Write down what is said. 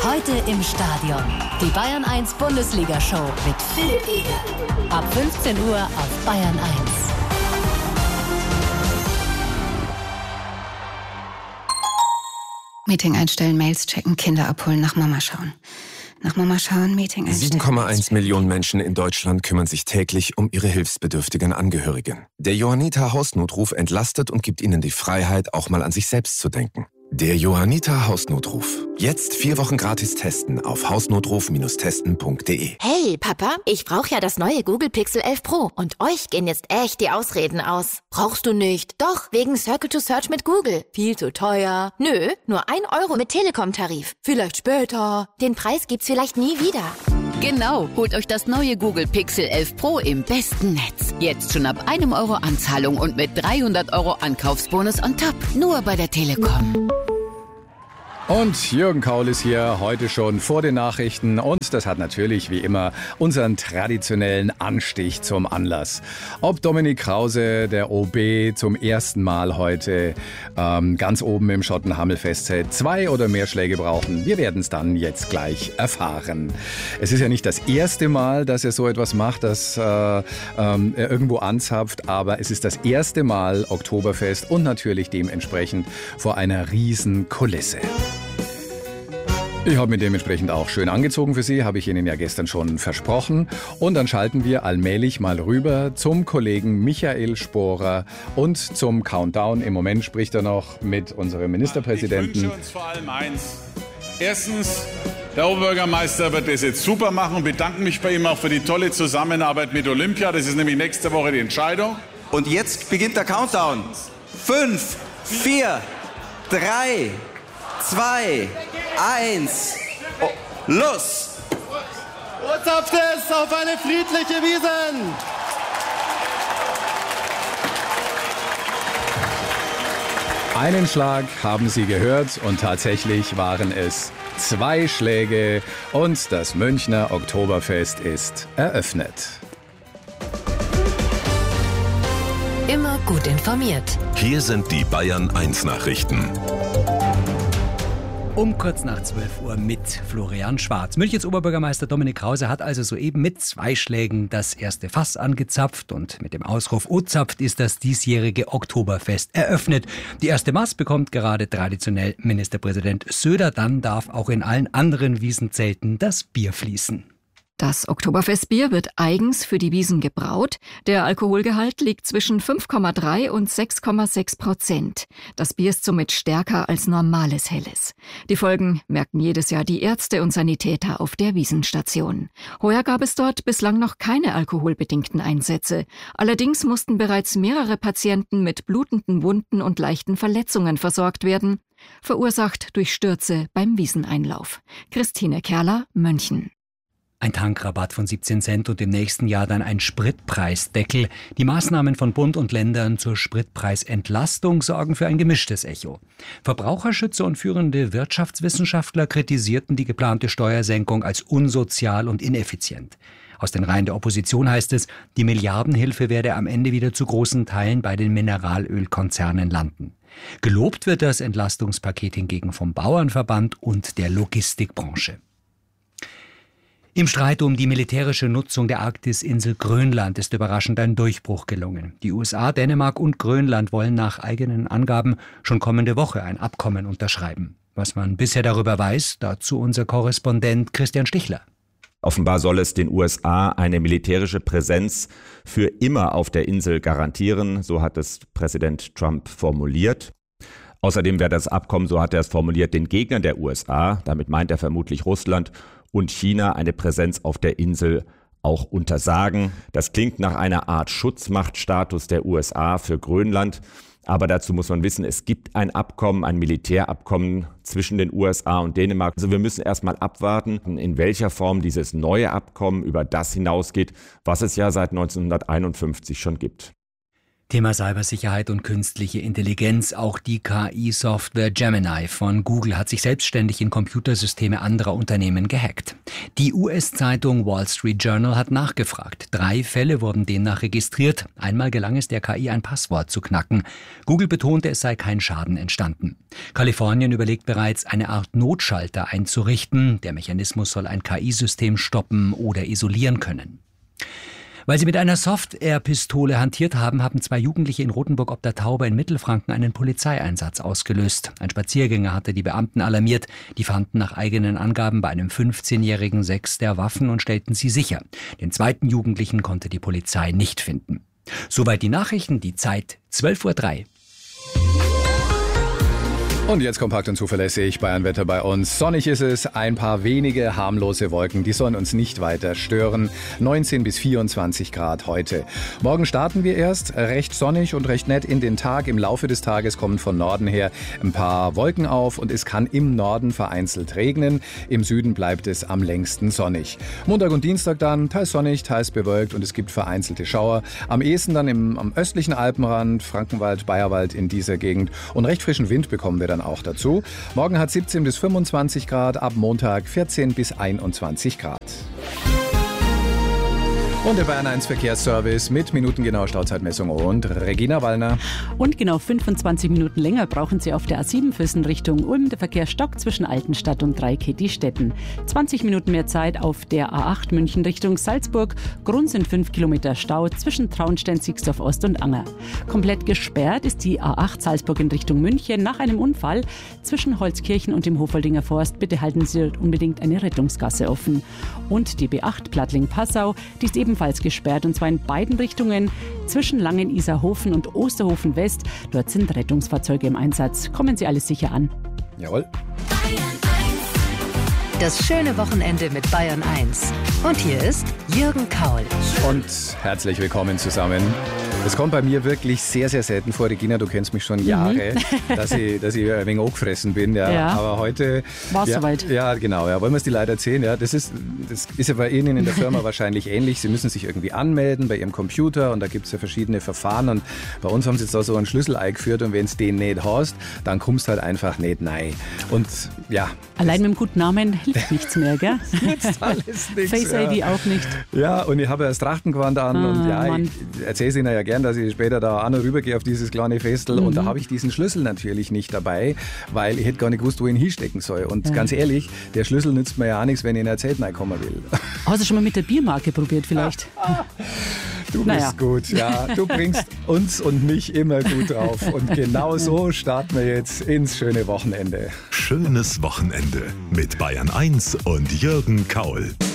Heute im Stadion. Die Bayern 1 Bundesliga-Show mit Philipp Eger. Ab 15 Uhr auf Bayern 1. Meeting einstellen, Mails checken, Kinder abholen, nach Mama schauen. Nach Mama schauen, Meeting einstellen. 7,1 Millionen Menschen in Deutschland kümmern sich täglich um ihre hilfsbedürftigen Angehörigen. Der Johanniter Hausnotruf entlastet und gibt ihnen die Freiheit, auch mal an sich selbst zu denken. Der Johanniter Hausnotruf. Jetzt 4 Wochen gratis testen auf hausnotruf-testen.de. Hey, Papa, ich brauche ja das neue Google Pixel 11 Pro. Und euch gehen jetzt echt die Ausreden aus. Brauchst du nicht? Doch, wegen Circle to Search mit Google. Viel zu teuer. Nö, nur 1 Euro mit Telekom-Tarif. Vielleicht später. Den Preis gibt's vielleicht nie wieder. Genau, holt euch das neue Google Pixel 11 Pro im besten Netz. Jetzt schon ab 1 Euro Anzahlung und mit 300 Euro Ankaufsbonus on top. Nur bei der Telekom. Und Jürgen Kaul ist hier heute schon vor den Nachrichten und das hat natürlich wie immer unseren traditionellen Anstich zum Anlass. Ob Dominik Krause, der OB, zum ersten Mal heute ganz oben im Schottenhammel festhält, 2 oder mehr Schläge brauchen, wir werden es dann jetzt gleich erfahren. Es ist ja nicht das erste Mal, dass er so etwas macht, dass er irgendwo anzapft, aber es ist das erste Mal Oktoberfest und natürlich dementsprechend vor einer riesen Kulisse. Ich habe mich dementsprechend auch schön angezogen für Sie, habe ich Ihnen ja gestern schon versprochen. Und dann schalten wir allmählich mal rüber zum Kollegen Michael Sporer und zum Countdown. Im Moment spricht er noch mit unserem Ministerpräsidenten. Ich wünsche uns vor allem eins. Erstens, der Oberbürgermeister wird das jetzt super machen und bedanke mich bei ihm auch für die tolle Zusammenarbeit mit Olympia. Das ist nämlich nächste Woche die Entscheidung. Und jetzt beginnt der Countdown. 5, 4, 3, 2, 1, los! Zapft es auf eine friedliche Wiesn! Einen Schlag haben Sie gehört und tatsächlich waren es 2 Schläge und das Münchner Oktoberfest ist eröffnet. Immer gut informiert. Hier sind die Bayern 1 Nachrichten. Um kurz nach 12 Uhr mit Florian Schwarz. Münchens Oberbürgermeister Dominik Krause hat also soeben mit 2 Schlägen das erste Fass angezapft und mit dem Ausruf O-Zapft ist das diesjährige Oktoberfest eröffnet. Die erste Maß bekommt gerade traditionell Ministerpräsident Söder. Dann darf auch in allen anderen Wiesenzelten das Bier fließen. Das Oktoberfestbier wird eigens für die Wiesn gebraut. Der Alkoholgehalt liegt zwischen 5,3 und 6,6%. Das Bier ist somit stärker als normales Helles. Die Folgen merken jedes Jahr die Ärzte und Sanitäter auf der Wiesnstation. Heuer gab es dort bislang noch keine alkoholbedingten Einsätze. Allerdings mussten bereits mehrere Patienten mit blutenden Wunden und leichten Verletzungen versorgt werden, verursacht durch Stürze beim Wieseneinlauf. Christine Kerler, München. Ein Tankrabatt von 17 Cent und im nächsten Jahr dann ein Spritpreisdeckel. Die Maßnahmen von Bund und Ländern zur Spritpreisentlastung sorgen für ein gemischtes Echo. Verbraucherschützer und führende Wirtschaftswissenschaftler kritisierten die geplante Steuersenkung als unsozial und ineffizient. Aus den Reihen der Opposition heißt es, die Milliardenhilfe werde am Ende wieder zu großen Teilen bei den Mineralölkonzernen landen. Gelobt wird das Entlastungspaket hingegen vom Bauernverband und der Logistikbranche. Im Streit um die militärische Nutzung der Arktisinsel Grönland ist überraschend ein Durchbruch gelungen. Die USA, Dänemark und Grönland wollen nach eigenen Angaben schon kommende Woche ein Abkommen unterschreiben. Was man bisher darüber weiß, dazu unser Korrespondent Christian Stichler. Offenbar soll es den USA eine militärische Präsenz für immer auf der Insel garantieren, so hat es Präsident Trump formuliert. Außerdem werde das Abkommen, so hat er es formuliert, den Gegnern der USA, damit meint er vermutlich Russland und China, eine Präsenz auf der Insel auch untersagen. Das klingt nach einer Art Schutzmachtstatus der USA für Grönland. Aber dazu muss man wissen, es gibt ein Abkommen, ein Militärabkommen zwischen den USA und Dänemark. Also wir müssen erstmal abwarten, in welcher Form dieses neue Abkommen über das hinausgeht, was es ja seit 1951 schon gibt. Thema Cybersicherheit und künstliche Intelligenz. Auch die KI-Software Gemini von Google hat sich selbstständig in Computersysteme anderer Unternehmen gehackt. Die US-Zeitung Wall Street Journal hat nachgefragt. 3 Fälle wurden demnach registriert. Einmal gelang es der KI, ein Passwort zu knacken. Google betonte, es sei kein Schaden entstanden. Kalifornien überlegt bereits, eine Art Notschalter einzurichten. Der Mechanismus soll ein KI-System stoppen oder isolieren können. Weil sie mit einer Software-Pistole hantiert haben, haben 2 Jugendliche in Rothenburg ob der Tauber in Mittelfranken einen Polizeieinsatz ausgelöst. Ein Spaziergänger hatte die Beamten alarmiert. Die fanden nach eigenen Angaben bei einem 15-Jährigen 6 der Waffen und stellten sie sicher. Den 2. Jugendlichen konnte die Polizei nicht finden. Soweit die Nachrichten, die Zeit 12:03 Uhr. Und jetzt kompakt und zuverlässig Bayernwetter bei uns. Sonnig ist es, ein paar wenige harmlose Wolken, die sollen uns nicht weiter stören. 19 bis 24 Grad heute. Morgen starten wir erst recht sonnig und recht nett in den Tag. Im Laufe des Tages kommen von Norden her ein paar Wolken auf und es kann im Norden vereinzelt regnen. Im Süden bleibt es am längsten sonnig. Montag und Dienstag dann teils sonnig, teils bewölkt und es gibt vereinzelte Schauer. Am ehesten dann am östlichen Alpenrand, Frankenwald, Bayerwald in dieser Gegend. Und recht frischen Wind bekommen wir dann auch dazu. Morgen hat 17 bis 25 Grad, ab Montag 14 bis 21 Grad. Und der Bayern 1 Verkehrsservice mit minutengenauer Stauzeitmessung und Regina Wallner. Und genau 25 Minuten länger brauchen Sie auf der A7 Füssen Richtung Ulm. Der Verkehr stockt zwischen Altenstadt und Dreiketi-Stetten. 20 Minuten mehr Zeit auf der A8 München Richtung Salzburg. Grund sind 5 Kilometer Stau zwischen Traunstein, Sixdorf Ost und Anger. Komplett gesperrt ist die A8 Salzburg in Richtung München nach einem Unfall zwischen Holzkirchen und dem Hofoldinger Forst. Bitte halten Sie unbedingt eine Rettungsgasse offen. Und die B8 Plattling-Passau, die ist ebenfalls gesperrt und zwar in beiden Richtungen zwischen Langen-Isarhofen und Osterhofen West. Dort sind Rettungsfahrzeuge im Einsatz. Kommen Sie alles sicher an. Jawohl. Das schöne Wochenende mit Bayern 1. Und hier ist Jürgen Kaul. Und herzlich willkommen zusammen. Es kommt bei mir wirklich sehr, sehr selten vor. Regina, du kennst mich schon Jahre, dass ich ein wenig angefressen bin. Ja. Aber heute... War es soweit. Ja, genau. Ja. Wollen wir es dir leider erzählen? Ja. Das ist ja bei Ihnen in der Firma wahrscheinlich ähnlich. Sie müssen sich irgendwie anmelden bei Ihrem Computer und da gibt es ja verschiedene Verfahren. Und bei uns haben sie jetzt da so einen Schlüssel eingeführt und wenn es den nicht hast, dann kommst du halt einfach nicht rein. Und ja... Allein mit dem guten Namen hilft nichts mehr, gell? Nützt alles nichts. Face ID auch nicht. Ja, und ich habe ja das Trachtengewand an und ja, ich erzähle es Ihnen ja gern, dass ich später da auch noch rübergehe auf dieses kleine Festel und da habe ich diesen Schlüssel natürlich nicht dabei, weil ich hätte gar nicht gewusst, wo ich ihn hinstecken soll. Und ganz ehrlich, der Schlüssel nützt mir ja auch nichts, wenn ich in ein Zelt reinkommen will. Hast du schon mal mit der Biermarke probiert vielleicht? Du bist gut, ja. Du bringst uns und mich immer gut drauf. Und genau so starten wir jetzt ins schöne Wochenende. Schönes Wochenende mit Bayern 1 und Jürgen Kaul.